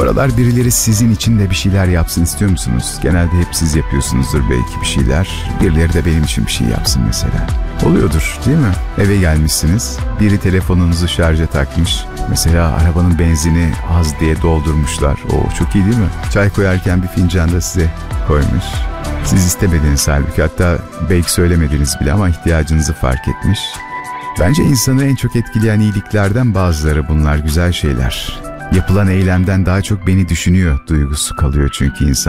aralar birileri sizin için de bir şeyler yapsın istiyor musunuz? Genelde hep siz yapıyorsunuzdur belki bir şeyler. Birileri de benim için bir şey yapsın mesela. Oluyordur değil mi? Eve gelmişsiniz. Biri telefonunuzu şarja takmış. Mesela arabanın benzini az diye doldurmuşlar. O çok iyi değil mi? Çay koyarken bir fincan da size koymuş. Siz istemediniz halbuki, hatta belki söylemediniz bile ama ihtiyacınızı fark etmiş. Bence insanı en çok etkileyen iyiliklerden bazıları bunlar, güzel şeyler. Yapılan eylemden daha çok beni düşünüyor duygusu kalıyor çünkü insan.